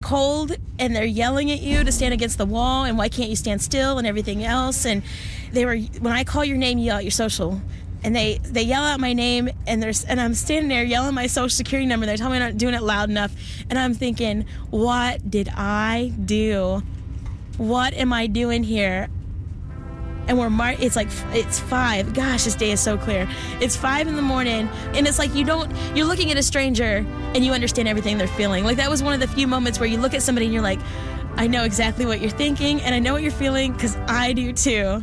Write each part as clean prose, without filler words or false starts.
cold and they're yelling at you to stand against the wall and why can't you stand still and everything else. And when I call your name, you yell out your social. And they yell out my name, and I'm standing there yelling my social security number. They're telling me I'm not doing it loud enough. And I'm thinking, what did I do? What am I doing here? And it's 5. Gosh, this day is so clear. It's 5 in the morning, and it's like you're looking at a stranger, and you understand everything they're feeling. Like, that was one of the few moments where you look at somebody, and you're like, I know exactly what you're thinking, and I know what you're feeling, because I do too.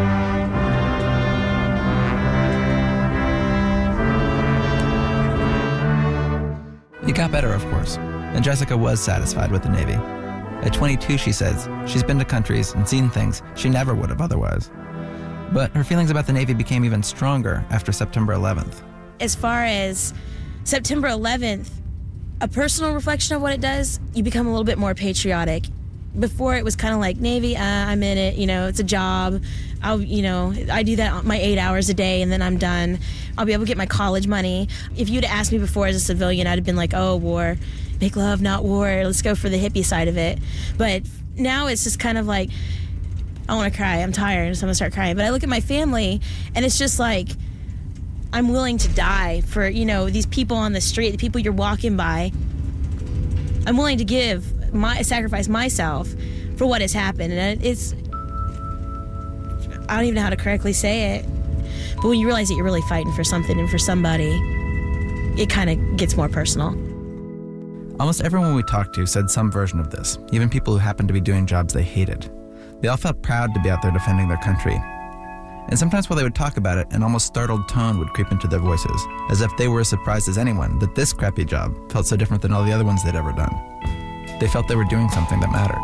It got better, of course, and Jessica was satisfied with the Navy. At 22, she says, she's been to countries and seen things she never would have otherwise. But her feelings about the Navy became even stronger after September 11th. As far as September 11th, a personal reflection of what it does, you become a little bit more patriotic. Before, it was kind of like, Navy, I'm in it, it's a job. I do that my 8 hours a day and then I'm done. I'll be able to get my college money. If you'd asked me before as a civilian, I'd have been like, oh, war. Make love, not war. Let's go for the hippie side of it. But now it's just kind of like, I want to cry. I'm tired, so I'm going to start crying. But I look at my family, and it's just like, I'm willing to die for, these people on the street, the people you're walking by. I'm willing to sacrifice myself for what has happened. And I don't even know how to correctly say it. But when you realize that you're really fighting for something and for somebody, it kind of gets more personal. Almost everyone we talked to said some version of this, even people who happened to be doing jobs they hated. They all felt proud to be out there defending their country. And sometimes while they would talk about it, an almost startled tone would creep into their voices, as if they were as surprised as anyone that this crappy job felt so different than all the other ones they'd ever done. They felt they were doing something that mattered.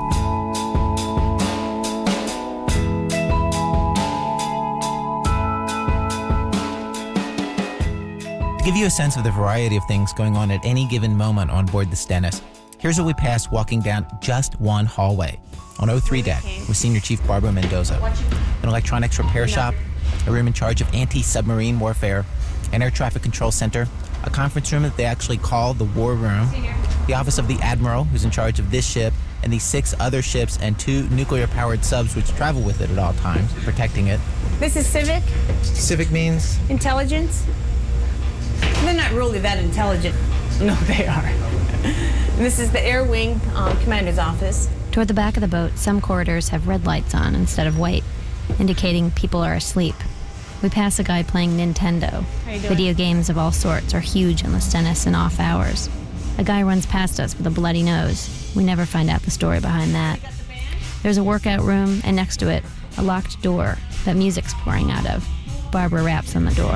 To give you a sense of the variety of things going on at any given moment on board the Stennis, here's what we passed walking down just one hallway. On 03 deck with Senior Chief Barbara Mendoza. An electronics repair shop, a room in charge of anti-submarine warfare, an air traffic control center, a conference room that they actually call the War Room, the office of the Admiral, who's in charge of this ship, and the 6 other ships and 2 nuclear-powered subs which travel with it at all times, protecting it. This is Civic. Civic means? Intelligence. They're not really that intelligent. No, they are. This is the Air Wing Commander's office. Toward the back of the boat, some corridors have red lights on instead of white, indicating people are asleep. We pass a guy playing Nintendo. Video games of all sorts are huge in the Stennis in off hours. A guy runs past us with a bloody nose. We never find out the story behind that. There's a workout room, and next to it, a locked door that music's pouring out of. Barbara raps on the door.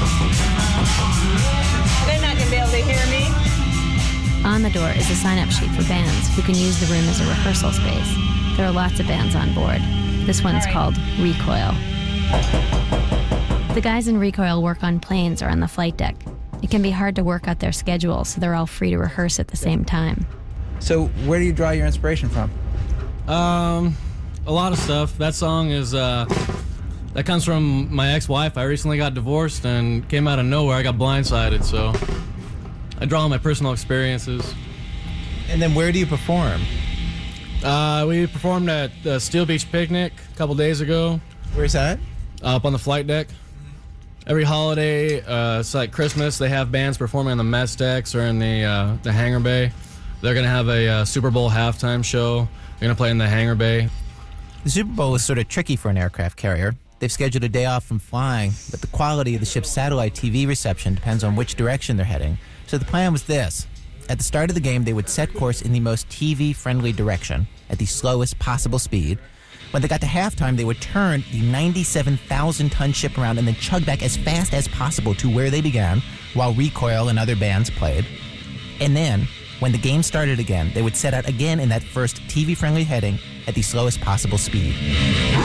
They're not going to be able to hear me. On the door is a sign-up sheet for bands who can use the room as a rehearsal space. There are lots of bands on board. This one's called Recoil. The guys in Recoil work on planes or on the flight deck. It can be hard to work out their schedule, so they're all free to rehearse at the same time. So where do you draw your inspiration from? A lot of stuff. That song is, that comes from my ex-wife. I recently got divorced and came out of nowhere. I got blindsided, so I draw on my personal experiences. And then where do you perform? We performed at the Steel Beach Picnic a couple days ago. Where's that? Up on the flight deck. Every holiday, it's like Christmas, they have bands performing on the mess decks or in the hangar bay. They're going to have a Super Bowl halftime show. They're going to play in the hangar bay. The Super Bowl is sort of tricky for an aircraft carrier. They've scheduled a day off from flying, but the quality of the ship's satellite TV reception depends on which direction they're heading. So the plan was this. At the start of the game, they would set course in the most TV-friendly direction, at the slowest possible speed. When they got to halftime, they would turn the 97,000-ton ship around and then chug back as fast as possible to where they began, while Recoil and other bands played. And then, when the game started again, they would set out again in that first TV-friendly heading at the slowest possible speed.